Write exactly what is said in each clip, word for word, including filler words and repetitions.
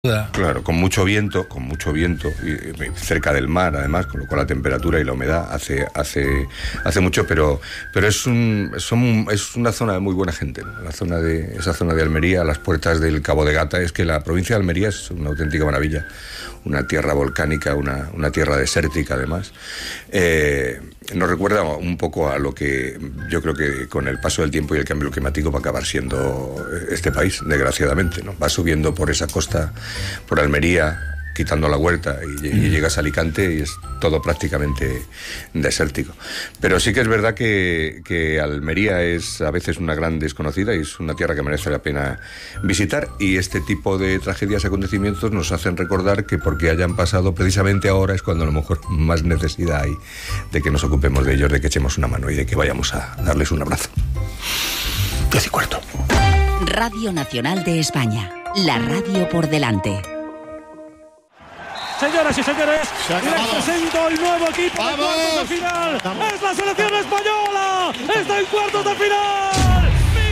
Claro, con mucho viento, con mucho viento, y cerca del mar además, con lo cual la temperatura y la humedad hace hace hace mucho, pero pero es un son, es una zona de muy buena gente, ¿no? La zona de esa zona de Almería, a las puertas del Cabo de Gata. Es que la provincia de Almería es una auténtica maravilla, una tierra volcánica, una, una tierra desértica además. Eh, nos recuerda un poco a lo que yo creo que con el paso del tiempo y el cambio climático va a acabar siendo este país, desgraciadamente, ¿no? Va subiendo por esa costa, por Almería, quitando la Huerta, y, y llegas a Alicante y es todo prácticamente desértico. Pero sí que es verdad que, que Almería es a veces una gran desconocida y es una tierra que merece la pena visitar, y este tipo de tragedias y acontecimientos nos hacen recordar que porque hayan pasado precisamente ahora es cuando a lo mejor más necesidad hay de que nos ocupemos de ellos, de que echemos una mano y de que vayamos a darles un abrazo. Diez y cuarto. Radio Nacional de España, la radio por delante. Señoras y señores, les presento el nuevo equipo de cuartos de final. ¡Vamos! ¡Es la selección española! ¡Está en cuartos de final!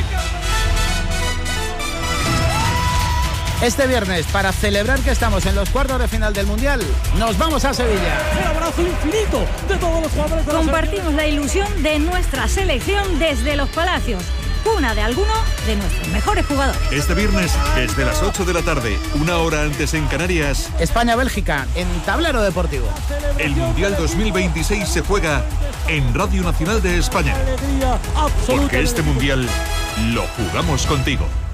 Este viernes, para celebrar que estamos en los cuartos de final del Mundial, nos vamos a Sevilla. El abrazo infinito de todos los jugadores de la Compartimos la ilusión de nuestra selección desde los Palacios, cuna de alguno de nuestros mejores jugadores. Este viernes, desde las ocho de la tarde, una hora antes en Canarias, España-Bélgica, en Tablero Deportivo. El Mundial dos mil veintiséis se juega en Radio Nacional de España. Porque este Mundial lo jugamos contigo.